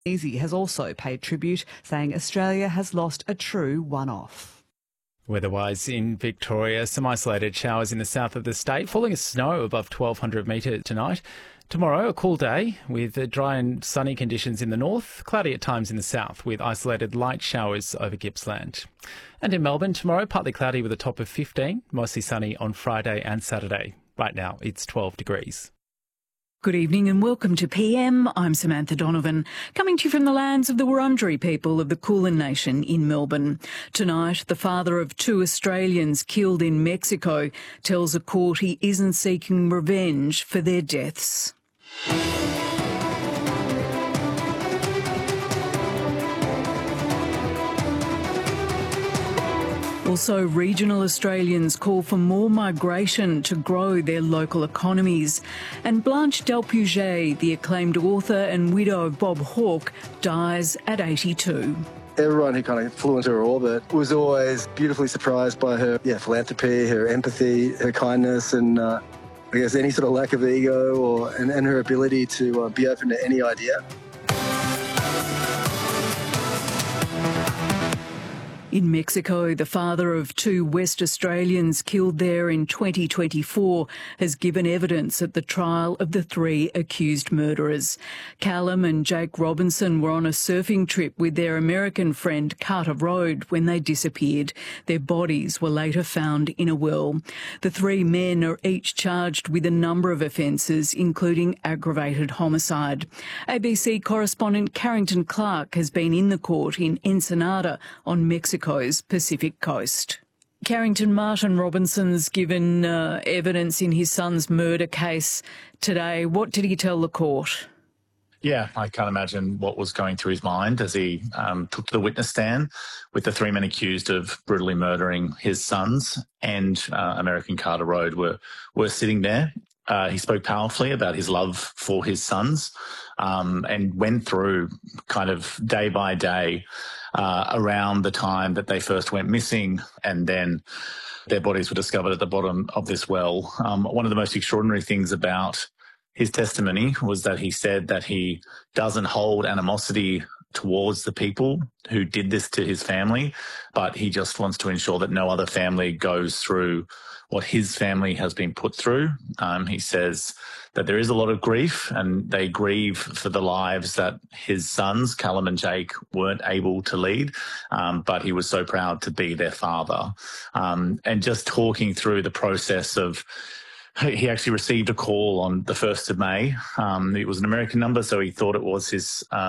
Easy has also paid tribute, saying Australia has lost a true one-off. Weather-wise in Victoria, some isolated showers in the south of the state, falling as snow above 1,200 metres tonight. Tomorrow, a cool day with dry and sunny conditions in the north, cloudy at times in the south with isolated light showers over Gippsland. And in Melbourne, tomorrow, partly cloudy with a top of 15, mostly sunny on Friday and Saturday. Right now, it's 12 degrees. Good evening and welcome to PM. I'm Samantha Donovan, coming to you from the lands of the Wurundjeri people of the Kulin Nation in Melbourne. Tonight, the father of 2 Australians killed in Mexico tells a court he isn't seeking revenge for their deaths. Also, regional Australians call for more migration to grow their local economies. And Blanche Delpuget, the acclaimed author and widow of Bob Hawke, dies at 82. Everyone who kind of flew into her orbit was always beautifully surprised by her philanthropy, her empathy, her kindness, and I guess any sort of lack of ego and her ability to be open to any idea. In Mexico, the father of 2 West Australians killed there in 2024 has given evidence at the trial of the 3 accused murderers. Callum and Jake Robinson were on a surfing trip with their American friend Carter Road when they disappeared. Their bodies were later found in a well. The 3 men are each charged with a number of offences, including aggravated homicide. ABC correspondent Carrington Clark has been in the court in Ensenada on Mexico's Pacific coast. Carrington, Martin Robinson's given evidence in his son's murder case today. What did he tell the court? Yeah, I can't imagine what was going through his mind as he took to the witness stand with the 3 men accused of brutally murdering his sons, and American Carter Road were sitting there. He spoke powerfully about his love for his sons and went through kind of day by day around the time that they first went missing, and then their bodies were discovered at the bottom of this well. One of the most extraordinary things about his testimony was that he said that he doesn't hold animosity towards the people who did this to his family, but he just wants to ensure that no other family goes through what his family has been put through. He says that there is a lot of grief, and they grieve for the lives that his sons, Callum and Jake, weren't able to lead, but he was so proud to be their father. And just talking through the process of, he actually received a call on the 1st of May. It was an American number, so he thought it was his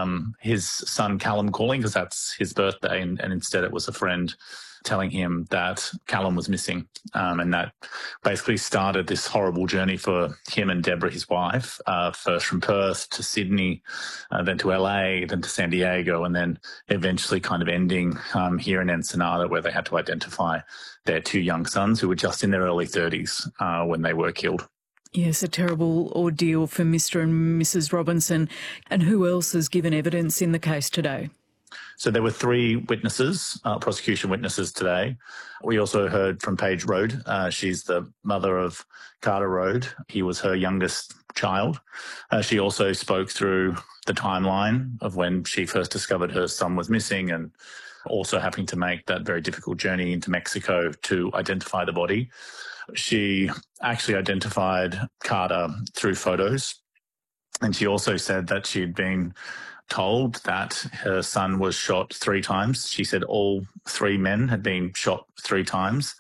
son Callum calling because that's his birthday, and instead it was a friend telling him that Callum was missing. And that basically started this horrible journey for him and Deborah, his wife, first from Perth to Sydney, then to LA, then to San Diego, and then eventually kind of ending here in Ensenada, where they had to identify their 2 young sons who were just in their early 30s when they were killed. Yes, a terrible ordeal for Mr. and Mrs. Robinson. And who else has given evidence in the case today? So there were 3 witnesses, prosecution witnesses today. We also heard from Paige Road. She's the mother of Carter Road. He was her youngest child. She also spoke through the timeline of when she first discovered her son was missing, and also having to make that very difficult journey into Mexico to identify the body. She actually identified Carter through photos, and she also said that she'd been told that her son was shot 3 times. She said all 3 men had been shot 3 times.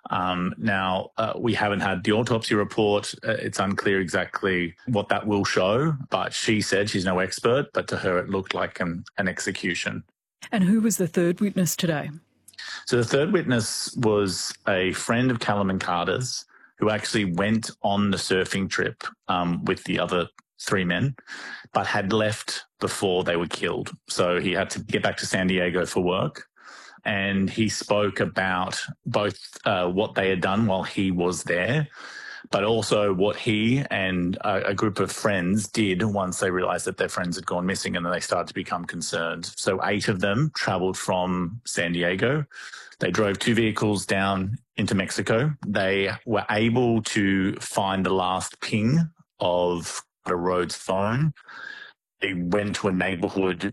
Now, we haven't had the autopsy report. It's unclear exactly what that will show, but she said she's no expert, but to her it looked like an execution. And who was the 3rd witness today? So the 3rd witness was a friend of Callum and Carter's who actually went on the surfing trip with the other 3 men, but had left before they were killed. So he had to get back to San Diego for work. And he spoke about both what they had done while he was there, but also what he and a group of friends did once they realized that their friends had gone missing, and then they started to become concerned. So 8 of them traveled from San Diego. They drove 2 vehicles down into Mexico. They were able to find the last ping of the road's phone. They went to a neighborhood